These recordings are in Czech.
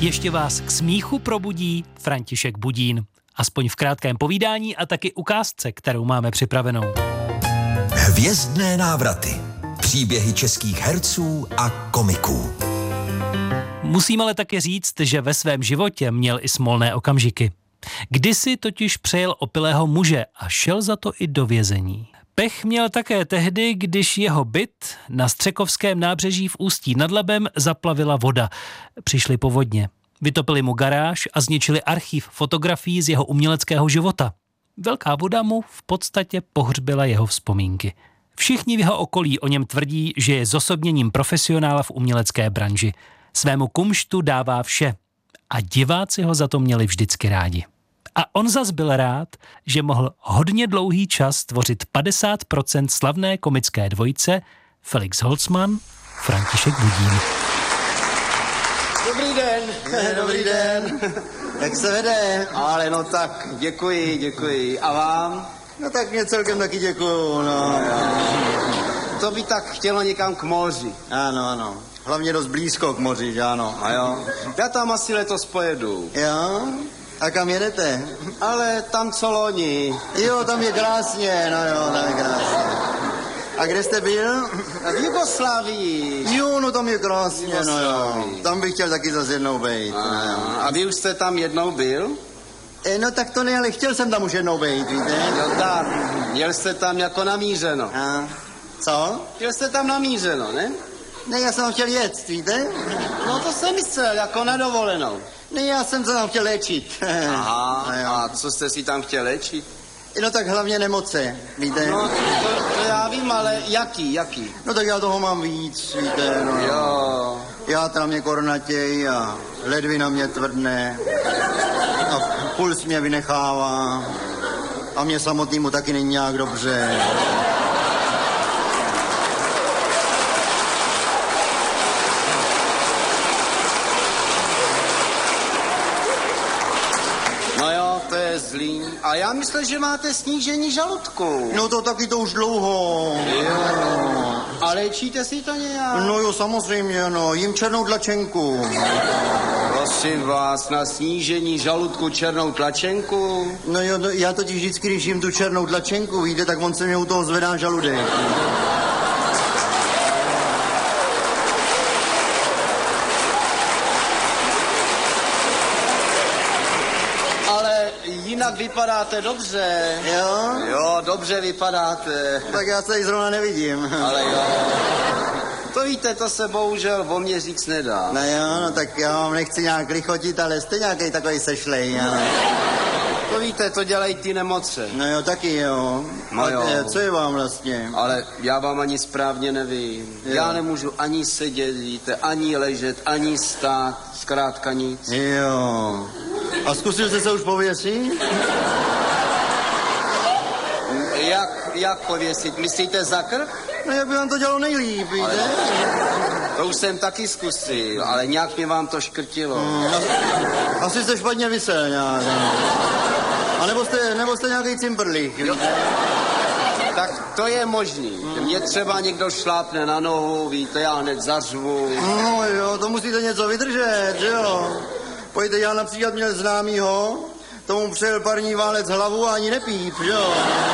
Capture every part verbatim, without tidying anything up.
Ještě vás k smíchu probudí František Budín. Aspoň v krátkém povídání a taky ukázce, kterou máme připravenou. Hvězdné návraty. Příběhy českých herců a komiků. Musím ale taky říct, že ve svém životě měl i smolné okamžiky. Kdysi totiž přejel opilého muže a šel za to i do vězení. Pech měl také tehdy, když jeho byt na Střekovském nábřeží v Ústí nad Labem zaplavila voda. Přišli povodně. Vytopili mu garáž a zničili archiv fotografií z jeho uměleckého života. Velká voda mu v podstatě pohřbila jeho vzpomínky. Všichni v jeho okolí o něm tvrdí, že je zosobněním profesionála v umělecké branži. Svému kumštu dává vše a diváci ho za to měli vždycky rádi. A on zas byl rád, že mohl hodně dlouhý čas tvořit padesát procent slavné komické dvojice Felix Holzmann, František Budín. Dobrý den. Dobrý den. Jak se vede? Ale no tak, děkuji, děkuji. A vám? No tak mě celkem taky děkuju, no. To by tak chtělo někam k moři. Ano, ano. Hlavně dost blízko k moři, že ano. A jo. Já tam asi letos pojedu. Jo? A kam jedete? Ale tam co loni. Jo, tam je krásně, no jo, tam je krásně. A kde jste byl? V Jugoslávii. Jo, no tam je krásně, no jo. Tam bych chtěl taky zase jednou být. A, no a vy už jste tam jednou byl? E, no tak to ne, ale chtěl jsem tam už jednou být, víte? Jo tak, měl jste tam jako namířeno. A co? Měl jste tam namířeno, ne? Ne, já jsem tam chtěl jet, víte? No to jsem myslel, jako na dovolenou. Ne, já jsem se tam chtěl léčit. Aha, no a co jste si tam chtěl léčit? No tak hlavně nemoce, víte? No, to, to já vím, ale jaký, jaký? No tak já toho mám víc, víte, no. Jo. Játra mě kornatěj a ledvina mě tvrdne a puls mě vynechává a mě samotnému taky není nějak dobře. No jo, to je zlý. A já myslel, že máte snížení žaludku. No to taky to už dlouho. Jo. A léčíte si to nějak? No jo, samozřejmě, no, jím černou tlačenku. Prosím vás, na snížení žaludku černou tlačenku? No jo, no, já totiž vždycky, když jím tu černou tlačenku, víte, tak on se mě u toho zvedá žaludek. Jinak vypadáte dobře. Jo? Jo, dobře vypadáte. Tak já se jí zrovna nevidím. Ale jo. To víte, to se bohužel o mě říct nedá. No jo, no tak já vám nechci nějak lichotit, ale jste nějaký takový sešlej, ano. To víte, to dělají ty nemoce. No jo, taky jo. No jo. A co je vám vlastně? Ale já vám ani správně nevím. Jo. Já nemůžu ani sedět, víte, ani ležet, ani stát, zkrátka nic. Jo. A zkusil jste se už pověsit? Jak, jak pověsit? Myslíte za krk? No jak by vám to dělalo nejlíp, víte? Ale to už jsem taky zkusil, ale nějak mě vám to škrtilo. Hmm, asi jste špatně vysel nějak. A nebo jste, nebo jste nějaký cimbrlík, víte? Tak to je možný. Hmm. Mě třeba někdo šlápne na nohu, víte, já hned zařvu. No jo, to musíte něco vydržet, že jo? Pojďte, já například měl známýho, tomu přejel parní válec hlavu a ani nepíp, že jo?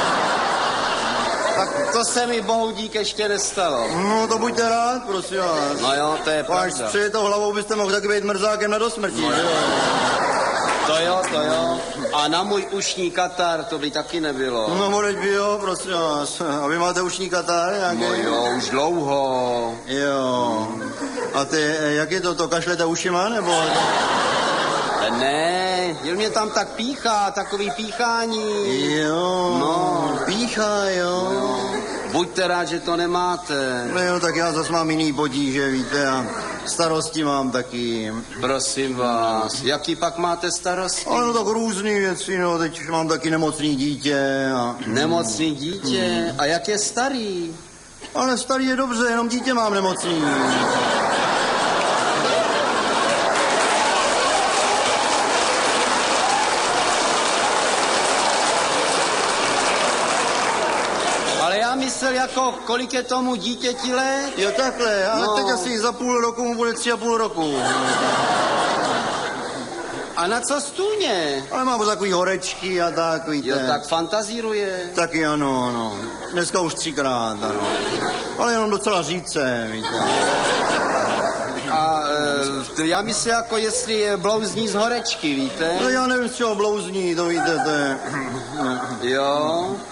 Tak to se mi bohu dík ještě nestalo. No to buďte rád, prosím vás. No jo, to je pravda. Až přejetou hlavou byste mohl taky být mrzákem na dosmrtí, no, že jo? To jo, to jo. A na můj ušní katar to by taky nebylo. No modeď by jo, prosím vás. A vy máte ušní katar nějaký? No jo, už dlouho. Jo. A ty, jak je to, to kašlete ušima, nebo? Ne, jen mě tam tak píchá, takový píchání. Jo, no. Píchá, jo. No. Buďte rád, že to nemáte. No jo, tak já zase mám jiný potíže, víte, a starosti mám taky. Prosím vás, jaký pak máte starosti? Ale no tak různý věci, no, teď mám taky nemocný dítě. A... Nemocný dítě? Hmm. A jak je starý? Ale starý je dobře, jenom dítě mám nemocný. myslel jako, kolik je tomu dítěti let? Jo takhle, ale no. Teď asi za půl roku mu bude tři a půl roku. A na co stůně? Ale mám takový horečky a tak, víte. Jo, tak fantazíruje. Taky ano, ano. Dneska už třikrát, ano. Ale jenom docela řídce, víte. A e, já myslím, jako jestli blouzní z horečky, víte? No já nevím, z čeho blouzní, to víte, to je... Jo.